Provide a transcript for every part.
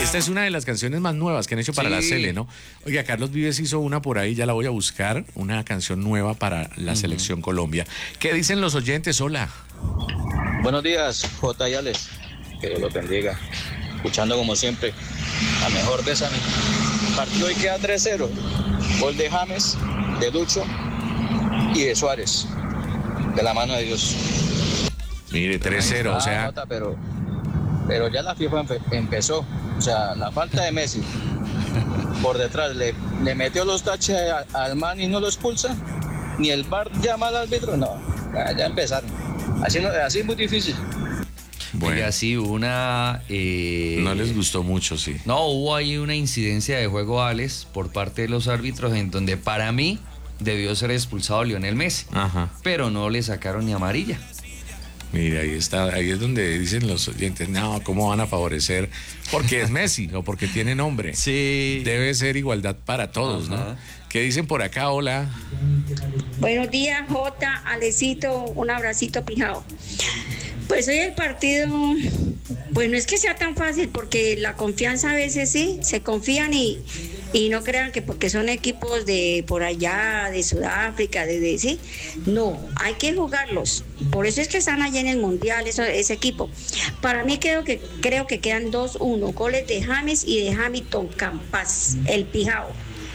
Esta es una de las canciones más nuevas que han hecho para la Sele, ¿no? Oiga, Carlos Vives hizo una por ahí, ya la voy a buscar, una canción nueva para la Selección Colombia. ¿Qué dicen los oyentes? Hola. Buenos días, J. y Alex. Que Dios los bendiga. Escuchando como siempre, la mejor de esa. El partido hoy queda 3-0. Gol de James, de Lucho y de Suárez. De la mano de Dios. Mire, 3-0, o sea... Pero ya la FIFA empezó. O sea, la falta de Messi por detrás le metió los taches al man y no lo expulsa. Ni el VAR llama al árbitro. No, ya empezaron. Así es muy difícil. Bueno. Y así una... no les gustó mucho, sí. No, hubo ahí una incidencia de juego, Alex, por parte de los árbitros, en donde para mí debió ser expulsado Lionel Messi. Ajá. Pero no le sacaron ni amarilla. Mira, ahí está, ahí es donde dicen los oyentes, no, ¿cómo van a favorecer? Porque es Messi o porque tiene nombre. Sí. Debe ser igualdad para todos, ¿no? ¿Qué dicen por acá? Hola. Buenos días, Jota, Alecito, un abracito pijao. Pues hoy el partido, pues no es que sea tan fácil, porque la confianza a veces sí, se confían y no crean que porque son equipos de por allá, de Sudáfrica, sí, no, hay que jugarlos. Por eso es que están allá en el Mundial, ese equipo. Para mí creo que quedan 2-1, goles de James y de Hamilton Campas, el pijao.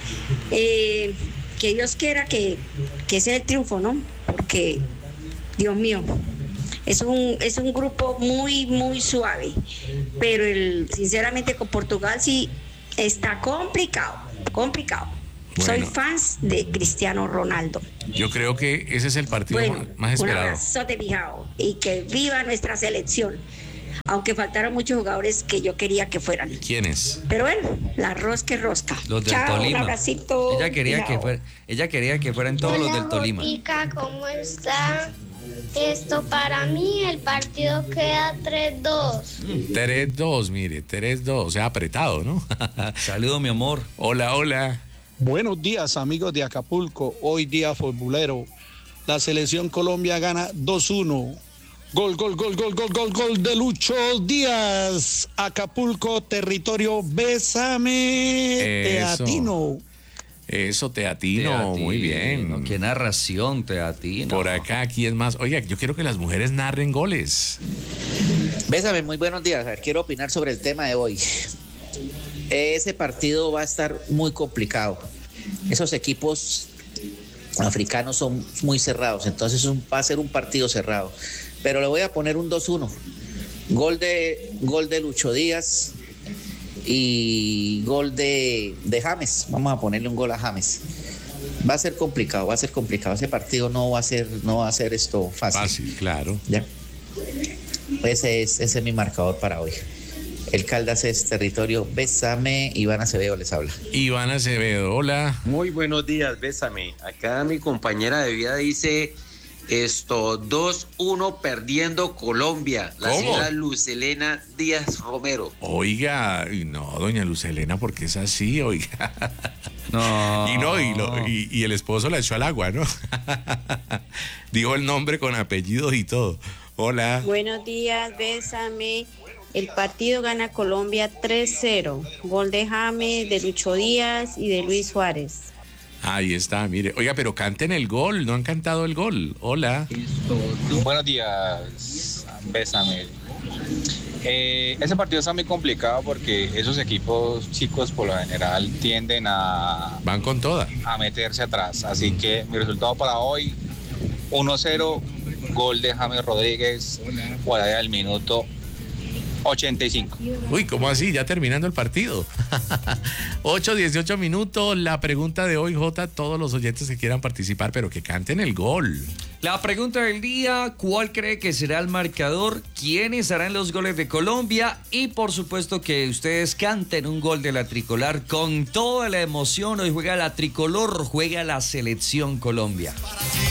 Que Dios quiera que sea el triunfo, ¿no? Porque, Dios mío, es un grupo muy, muy suave, pero sinceramente con Portugal sí está complicado. Bueno, soy fans de Cristiano Ronaldo. Yo creo que ese es el partido más esperado. Un abrazote, pijao, y que viva nuestra selección. Aunque faltaron muchos jugadores que yo quería que fueran. ¿Quiénes? Pero bueno, la rosca es rosca. Los del Chao, Tolima. Un abracito. Ella quería que fueran todos los del Tolima. Hola, ¿cómo está? Para mí el partido queda 3-2. 3-2, mire, 3-2, o sea, apretado, ¿no? Saludo, mi amor. Hola, hola. Buenos días, amigos de Acapulco. Hoy día futbolero. La selección Colombia gana 2-1. Gol de Lucho Díaz. Acapulco, territorio, bésame. Teatino. Eso, Teatino, muy bien. Qué narración, Teatino. Por acá, ¿quién más? Oiga, yo quiero que las mujeres narren goles. Bésame, muy buenos días. Quiero opinar sobre el tema de hoy. Ese partido va a estar muy complicado. Esos equipos africanos son muy cerrados, entonces va a ser un partido cerrado. Pero le voy a poner un 2-1. Gol de Lucho Díaz y gol de James. Vamos a ponerle un gol a James. Va a ser complicado. Ese partido no va a ser esto fácil. Fácil, claro. Ya. Ese es mi marcador para hoy. El Caldas es territorio, bésame. Iván Acevedo les habla. Iván Acevedo, hola. Muy buenos días, bésame. Acá mi compañera de vida dice 2-1 perdiendo Colombia. La señora Lucelena Díaz Romero. Oiga, no, doña Lucelena, porque es así, oiga. No. Y el esposo la echó al agua, ¿no? Dijo el nombre con apellido y todo. Hola. Buenos días, bésame. El partido gana Colombia 3-0. Gol de James, de Lucho Díaz y de Luis Suárez. Ahí está, mire. Oiga, pero canten el gol, no han cantado el gol. Hola. Buenos días, bésame. Ese partido está muy complicado porque esos equipos chicos por lo general tienden van con toda a meterse atrás. Así que mi resultado para hoy, 1-0, gol de James Rodríguez por allá del minuto 85. Uy, ¿cómo así? Ya terminando el partido. 8:18 minutos. La pregunta de hoy, Jota, todos los oyentes que quieran participar, pero que canten el gol. La pregunta del día, ¿cuál cree que será el marcador? ¿Quiénes harán los goles de Colombia? Y por supuesto que ustedes canten un gol de la tricolor con toda la emoción. Hoy juega la tricolor, juega la selección Colombia.